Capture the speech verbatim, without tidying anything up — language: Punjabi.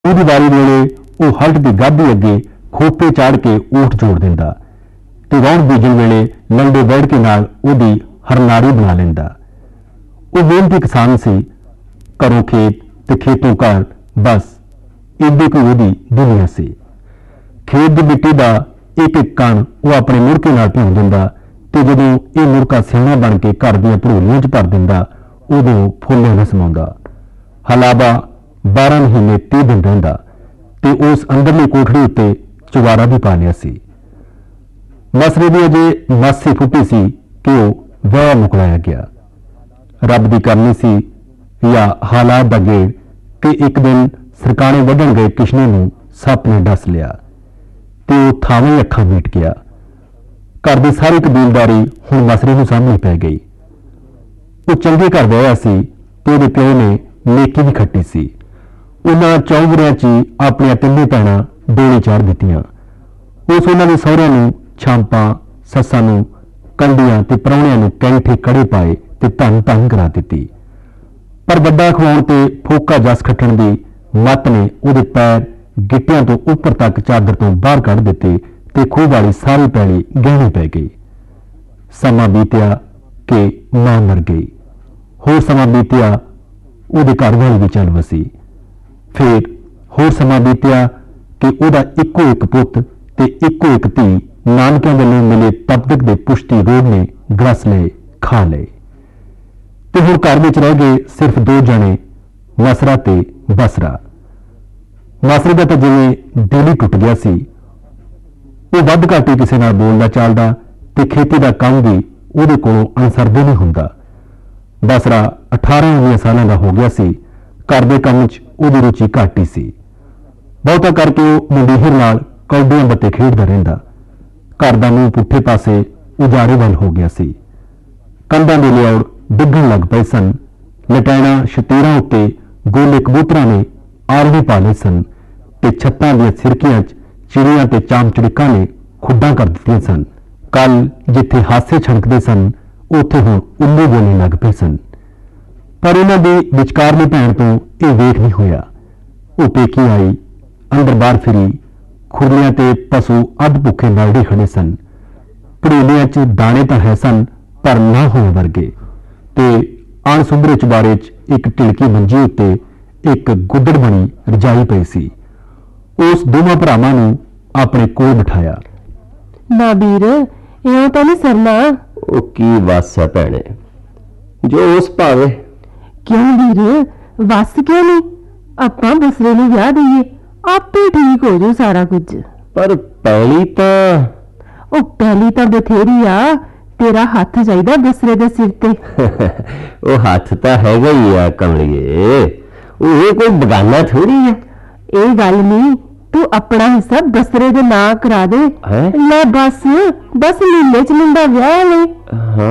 ਉਹਦੀ ਵਾਰੀ ਵੇਲੇ ਉਹ ਹਲਟ ਦੀ ਗਾਦੀ ਅੱਗੇ ਖੋਪੇ ਚਾੜ ਕੇ ਊਠ ਜੋੜ ਦਿੰਦਾ ਤੇ ਵਾਹੁਣ ਬੀਜਣ ਵੇਲੇ ਲੰਡੇ ਬੈਠ ਕੇ ਨਾਲ ਉਹਦੀ ਹਰਨਾੜੀ ਬਣਾ ਲੈਂਦਾ। ਉਹ ਮਿਹਨਤੀ ਕਿਸਾਨ ਸੀ, ਘਰੋਂ ਖੇਤ ਤੇ ਖੇਤੋਂ ਘਰ, ਬਸ ਇੱਡੀ ਕੋਈ ਉਹਦੀ ਦੁਨੀਆ ਸੀ। ਖੇਤ ਦੀ ਮਿੱਟੀ ਦਾ ਇੱਕ ਇੱਕ ਕਣ ਉਹ ਆਪਣੇ ਮੁੜਕੇ ਨਾਲ ਭਿਉਂ ਦਿੰਦਾ ਤੇ ਜਦੋਂ ਇਹ ਮੁੜਕਾ ਸਿਆਣਾ ਬਣ ਕੇ ਘਰ ਦੀਆਂ ਭੜੋਲੀਆਂ 'ਚ ਭਰ ਦਿੰਦਾ ਉਦੋਂ ਫੁੱਲੇ ਨਾ ਸਮਾਉਂਦਾ। ਹਲਾਵਾ ਬਾਰਾਂ ਮਹੀਨੇ ਤੀਹ ਦਿਨ ਰਹਿੰਦਾ ਤੇ ਉਸ ਅੰਦਰਲੀ ਕੋਠੜੀ ਉੱਤੇ ਚੁਬਾਰਾ ਵੀ ਪਾ ਲਿਆ ਸੀ। ਮਸਰੇ ਦੀ ਅਜੇ ਮਾਸੀ ਫੁੱਟੀ ਸੀ ਕਿ ਉਹ ਵਿਆਹ ਮੁਕਲਾਇਆ ਗਿਆ। ਰੱਬ ਦੀ ਕਰਨੀ ਸੀ ਜਾਂ ਹਾਲਾਤ ਦਾ ਗੇੜ ਕਿ ਇੱਕ ਦਿਨ ਸਰਕਾਣੇ ਵੱਢਣ ਗਏ ਕਿਸ਼ਨੇ ਨੂੰ ਸੱਪ ਨੇ ਡਸ ਲਿਆ ਤੇ ਉਹ ਥਾਵੇਂ ਅੱਖਾਂ ਮੀਟ ਗਿਆ। ਘਰ ਦੀ ਸਾਰੀ ਕਬੀਲਦਾਰੀ ਹੁਣ ਮਸਰੇ ਨੂੰ ਸਾਹਮਣੇ ਪੈ ਗਈ। ਉਹ ਚੰਗੇ ਘਰ ਵਿਆਹਿਆ ਸੀ ਤੇ ਉਹਦੇ ਪਿਓ ਨੇ ਨੇਕੀ ਵੀ ਖੱਟੀ ਸੀ। ਉਹਨਾਂ ਚੌਂਵਰਿਆਂ 'ਚ ਹੀ ਆਪਣੀਆਂ ਤਿੰਨੇ ਭੈਣਾਂ ਡੋਲੀ ਚਾੜ ਦਿੱਤੀਆਂ। ਉਸ ਉਹਨਾਂ ਦੇ ਸਹੁਰਿਆਂ ਨੂੰ ਛਾਂਪਾਂ, ਸੱਸਾਂ ਨੂੰ ਕੰਡੀਆਂ ਤੇ ਪ੍ਰਾਹੁਣਿਆਂ ਨੂੰ ਕੈਂਠੇ ਕੜੇ ਪਾਏ ਤੇ ਧੰਨ ਧੰਨ ਕਰਾ ਦਿੱਤੀ। ਪਰ ਵੱਡਾ ਖਵਾਉਣ ਤੇ ਫੋਕਾ ਜਸ ਖੱਟਣ ਦੀ ਮੱਤ ਨੇ ਉਹਦੇ ਪੈਰ ਗਿੱਟਿਆਂ ਤੋਂ ਉੱਪਰ ਤੱਕ ਚਾਦਰ ਤੋਂ ਬਾਹਰ ਕੱਢ ਦਿੱਤੇ ਤੇ ਖੂਹ ਵਾਲੀ ਸਾਰੀ ਪੈਲੀ ਗਹਿਣੇ ਪੈ ਗਈ। ਸਮਾਂ ਬੀਤਿਆ ਕਿ ਮਾਂ ਮਰ ਗਈ। ਹੋਰ ਸਮਾਂ ਬੀਤਿਆ, ਉਹਦੇ ਘਰ ਵਾਲੀ ਵੀ ਚੱਲ ਵਸੀ। ਫਿਰ ਹੋਰ ਸਮਾਂ ਬੀਤਿਆ ਕਿ ਉਹਦਾ ਇੱਕੋ ਇੱਕ ਪੁੱਤ ਤੇ ਇੱਕੋ ਇੱਕ ਧੀ ਨਾਨਕਿਆਂ ਵੱਲੋਂ ਮਿਲੇ ਤਪਦਕ ਦੇ ਪੁਸ਼ਟੀ ਰੋਗ ਨੇ ਗਰਸ ਲਏ, ਖਾ ਲਏ ਤੇ ਹੁਣ ਘਰ ਵਿੱਚ ਰਹਿ ਗਏ ਸਿਰਫ ਦੋ ਜਣੇ, ਮਸਰਾ ਤੇ ਬਸਰਾ। ਮਸਰੇ ਦਾ ਤਾਂ ਜਿਵੇਂ ਦਿਲ ਹੀ ਟੁੱਟ ਗਿਆ ਸੀ। ਉਹ ਵੱਧ ਘੱਟ ਹੀ ਕਿਸੇ ਨਾਲ ਬੋਲਦਾ ਚਾਲਦਾ ਤੇ ਖੇਤੀ ਦਾ ਕੰਮ ਵੀ ਉਹਦੇ ਕੋਲੋਂ ਅਣਸਰਦੇ ਨਹੀਂ ਹੁੰਦਾ। ਬਸਰਾ ਅਠਾਰਾਂ ਉੱਨੀ ਸਾਲਾਂ ਦਾ ਹੋ ਗਿਆ ਸੀ। ਘਰ ਦੇ ਕੰਮ 'ਚ ਉਹਦੀ ਰੁਚੀ ਘੱਟ ਹੀ ਸੀ। ਬਹੁਤਾ ਕਰਕੇ ਉਹ ਮੰਡੀਹਰ ਨਾਲ ਕੌਡੀਆਂ ਬੱਤੇ ਖੇਡਦਾ ਰਹਿੰਦਾ। ਘਰ ਦਾ ਮੂੰਹ ਪੁੱਠੇ ਪਾਸੇ ਉਜਾੜੇ ਵੱਲ ਹੋ ਗਿਆ ਸੀ। ਕੰਧਾਂ ਦੇ ਲਿਆਉੜ ਡਿੱਗਣ ਲੱਗ ਪਏ ਸਨ। ਲਟੈਣਾ ਸ਼ਤੀਰਾਂ ਉੱਤੇ ਗੋਲੇ ਕਬੂਤਰਾਂ ਨੇ ਆਲਣੇ ਪਾ ਲਏ ਸਨ ਤੇ ਛੱਤਾਂ ਦੀਆਂ ਸਿਰਕੀਆਂ 'ਚ ਚਿੜੀਆਂ ਤੇ ਚਾਮਚੜਿੱਕਾਂ ਨੇ ਖੁੱਡਾਂ ਕਰ ਦਿੱਤੀਆਂ ਸਨ। ਕੱਲ ਜਿੱਥੇ ਹਾਸੇ ਛਣਕਦੇ ਸਨ ਉੱਥੇ ਹੁਣ ਉੱਲੂ ਬੋਲਣ ਲੱਗ ਪਏ ਸਨ। ਪਰ ਇਹਨਾਂ ਦੀ ਵਿਚਕਾਰਲੀ ਭੈਣ ਤੋਂ ਇਹ ਵੇਖ ਨਹੀਂ ਹੋਇਆ। ਉਹ ਪੇਕੀ ਆਈ, ਅੰਦਰ ਬਾਹਰ ਫਿਰੀ। ਖੁਰਲੀਆਂ ਤੇ ਪਸ਼ੂ ਅੱਧ ਭੁੱਖੇ ਨਲੜੇ ਖੜੇ ਸਨ। ਭੜੋਲੀਆਂ 'ਚ ਦਾਣੇ ਤਾਂ ਹੈ ਸਨ ਪਰ ਨਾ ਹੋਣ ਵਰਗੇ ਤੇ ਅਣਸੁੰਭਰੇ ਚੁਬਾਰੇ 'ਚ ਇੱਕ ਢਿਲਕੀ ਮੰਜੀ ਉੱਤੇ ਇੱਕ ਗੁੱਦੜ ਬਣੀ ਰਜਾਈ ਪਈ ਸੀ। ਉਸ ਦੋਵਾਂ ਭਰਾਵਾਂ ਨੂੰ ਆਪਣੇ ਕੋਲ ਬਿਠਾਇਆ। ਨਾ ਵੀਰ, ਇਉਂ ਤਾਂ ਨਹੀਂ ਸਰਨਾ। ਉਹ ਕੀ ਵਸ ਹੈ ਭੈਣੇ, ਜੋ ਉਸ ਭਾਵੇਂ। ਕਿਉਂ ਵੀਰ, ਵਸ ਕਿਉਂ ਨਹੀਂ? ਆਪਾਂ ਬਸਰੇ ਨੂੰ ਵਿਆਹ ਦਈਏ, ਆਪੇ ਠੀਕ ਹੋ ਜੂ ਸਾਰਾ ਕੁਝ। ਪਰ ਪਹਿਲੀ ਤਾਂ ਉਹ ਪਹਿਲੀ ਤਾਂ ਬਥੇਰੀ ਆ। ਤੇਰਾ ਹੱਥ ਚਾਹੀਦਾ ਬਸਰੇ ਦੇ ਸਿਰ ਤੇ। ਉਹ ਹੱਥ ਤਾਂ ਹੈਗਾ ਹੀ ਆ ਕਮਲੀਏ, ਉਹ ਕੋਈ ਬਗਾਨਾ ਥੋੜੀ ਆ। ਇਹ ਗੱਲ ਨਹੀਂ, ਤੂੰ ਆਪਣਾ ਹਿੱਸਾ ਬਸਰੇ ਦੇ ਨਾਂ ਕਰਾ ਦੇ। ਲੈ ਬਸ ਬਸ ਮਹੀਨੇ ਚ ਮੁੰਡਾ ਵਿਆਹ ਲੈ।